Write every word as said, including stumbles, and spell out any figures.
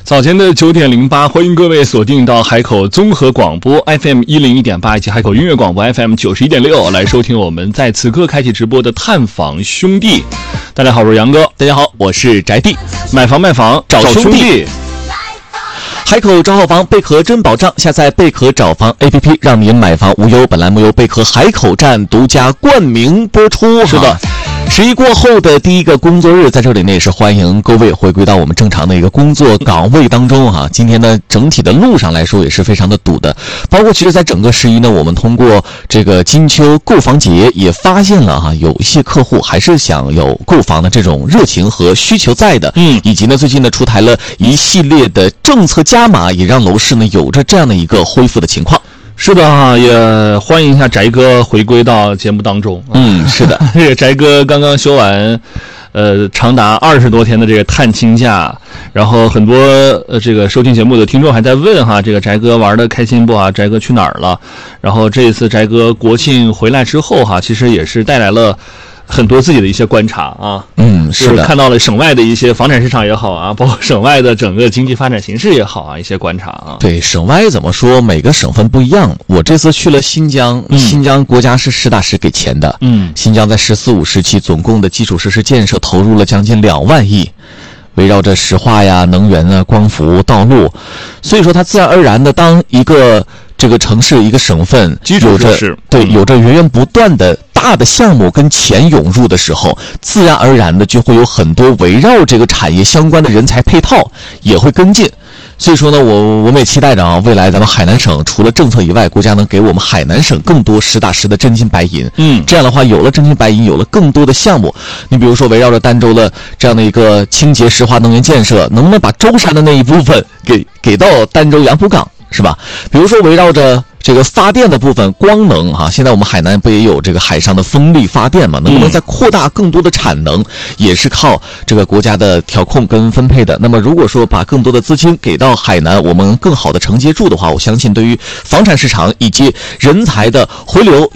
早前的九点零八，欢迎各位锁定到海口综合广播 F M 一零一点八以及海口音乐广播 F M 九十一点六，来收听我们在此刻开启直播的探访兄弟。大家好，我是杨哥。 大家好，我是宅弟。 买房卖房找兄弟。 海口找好房，贝壳真保障。下载贝壳找房 A P P， 让您买房无忧。本栏目由贝壳海口站独家冠名播出。 是的。 十一过后的第一个工作日，在这里呢也是欢迎各位回归到我们正常的一个工作岗位当中哈。今天呢，整体的路上来说也是非常的堵的，包括其实在整个十一呢，我们通过这个金秋购房节也发现了哈，有一些客户还是想有购房的这种热情和需求在的， 嗯， 以及呢最近呢出台了一系列的政策加码，也让楼市呢有着这样的一个恢复的情况。 是的哈，也欢迎一下翟哥回归到节目当中。 嗯，是的， 这个翟哥刚刚休完，呃，长达二十多天的这个探亲假，然后很多呃这个收听节目的听众还在问哈，这个翟哥玩的开心不啊？翟哥去哪儿了？然后这一次翟哥国庆回来之后哈，其实也是带来了很多自己的一些观察啊， 嗯，是的， 就是看到了省外的一些房产市场也好啊，包括省外的整个经济发展形势也好啊，一些观察啊。 对，省外怎么说？每个省份不一样。我这次去了新疆， 嗯、 新疆国家是实打实给钱的。 嗯， 新疆在“十四五”时期总共的基础设施建设投入了将近两万亿，围绕着石化呀、能源啊、光伏、道路，所以说它自然而然的，当一个这个城市、一个省份有着对有着源源不断的大的项目跟钱涌入的时候，自然而然的就会有很多围绕这个产业相关的人才配套也会跟进。所以说呢，我我们也期待着啊，未来咱们海南省除了政策以外，国家能给我们海南省更多实打实的真金白银。 嗯， 这样的话，有了真金白银，有了更多的项目，你比如说围绕着儋州的这样的一个清洁石化能源建设，能不能把舟山的那一部分给给到儋州杨浦港，是吧？比如说围绕着这个发电的部分，光能哈、啊，现在我们海南不也有这个海上的风力发电嘛？能不能再扩大更多的产能，也是靠这个国家的调控跟分配的。那么如果说把更多的资金给到海南，我们更好的承接住的话，我相信对于房产市场以及人才的回流